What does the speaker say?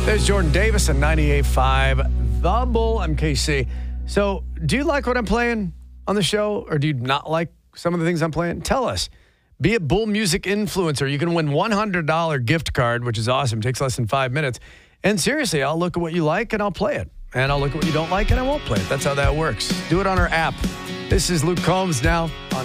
There's Jordan Davis at 98.5 The Bull. I'm KC. So, do you like what I'm playing on the show, or do you not like some of the things I'm playing? Tell us. Be a Bull Music influencer. You can win $100 gift card, which is awesome. It takes less than 5 minutes. And seriously, I'll look at what you like and I'll play it. And I'll look at what you don't like and I won't play it. That's how that works. Do it on our app. This is Luke Combs now on